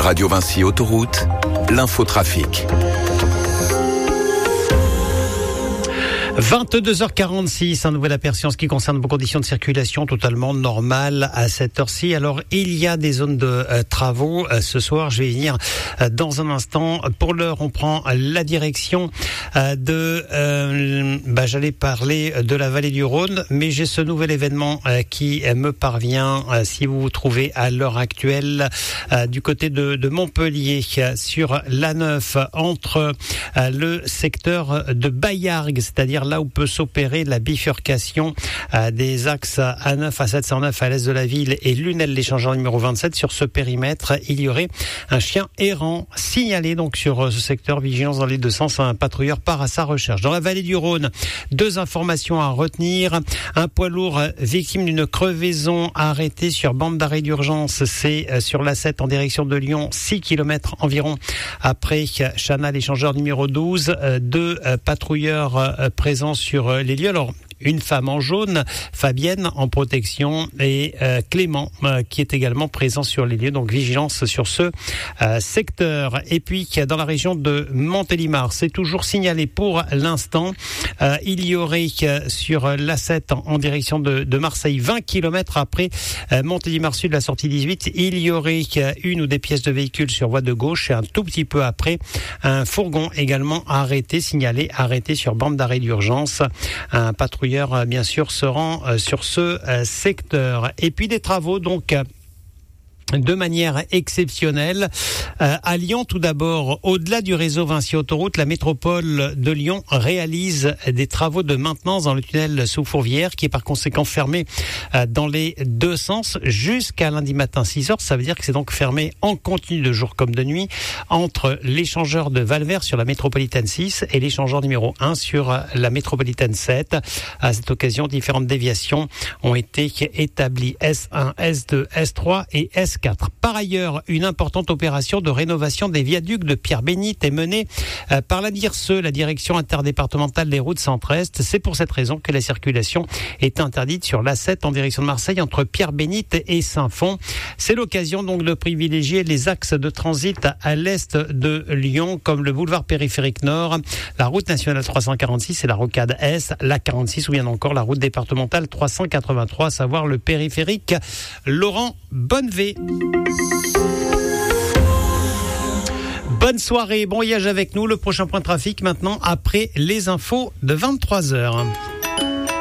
Radio Vinci Autoroute, l'infotrafic. 22h46, un nouvel aperçu en ce qui concerne vos conditions de circulation totalement normales à cette heure-ci. Alors, il y a des zones de travaux ce soir. Je vais y venir dans un instant. Pour l'heure, on prend la direction j'allais parler de la vallée du Rhône, mais j'ai ce nouvel événement qui me parvient. Si vous vous trouvez à l'heure actuelle du côté de Montpellier, sur l'A9, entre le secteur de Baillargues, c'est-à-dire là où peut s'opérer la bifurcation des axes A9 à 709 à l'est de la ville et Lunel-l'Échangeur numéro 27. Sur ce périmètre, il y aurait un chien errant signalé donc sur ce secteur. Vigilance dans les deux sens, un patrouilleur part à sa recherche. Dans la vallée du Rhône, deux informations à retenir. Un poids lourd victime d'une crevaison arrêté sur bande d'arrêt d'urgence. C'est sur l'A7 en direction de Lyon, 6 km environ après Chanal-l'Échangeur numéro 12. Deux patrouilleurs présents sur les lieux. Alors, une femme en jaune, Fabienne en protection et Clément qui est également présent sur les lieux. Donc vigilance sur ce secteur. Et puis dans la région de Montélimar, c'est toujours signalé pour l'instant. Il y aurait sur l'A7 en direction de Marseille, 20 km après Montélimar Sud, la sortie 18. Il y aurait une ou des pièces de véhicules sur voie de gauche et un tout petit peu après un fourgon également signalé arrêté sur bande d'arrêt d'urgence. Un patrouilleur bien sûr se rend sur ce secteur. Et puis des travaux donc de manière exceptionnelle à Lyon. Tout d'abord, au-delà du réseau Vinci Autoroute, la métropole de Lyon réalise des travaux de maintenance dans le tunnel sous Fourvière, qui est par conséquent fermé dans les deux sens jusqu'à lundi matin 6h. Ça veut dire que c'est donc fermé en continu de jour comme de nuit entre l'échangeur de Valvert sur la métropolitaine 6 et l'échangeur numéro 1 sur la métropolitaine 7. À cette occasion, différentes déviations ont été établies: S1, S2, S3 et S4. Par ailleurs, une importante opération de rénovation des viaducs de Pierre-Bénite est menée par la DIRSE, la direction interdépartementale des routes centre-est. C'est pour cette raison que la circulation est interdite sur l'A7 en direction de Marseille entre Pierre-Bénite et Saint-Fond. C'est l'occasion donc de privilégier les axes de transit à l'est de Lyon, comme le boulevard périphérique Nord, la route nationale 346 et la rocade Est, la 46 ou bien encore la route départementale 383, à savoir le périphérique Laurent Bonnevet. Bonne soirée, bon voyage avec nous. Le prochain point de trafic maintenant après les infos de 23h.